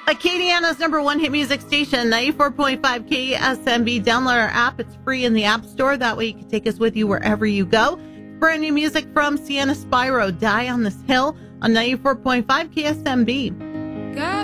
Acadiana's number one hit music station, 94.5 KSMB. Download our app. It's free in the App Store. That way you can take us with you wherever you go. Brand new music from Sienna Spyro, Die on This Hill on 94.5 KSMB.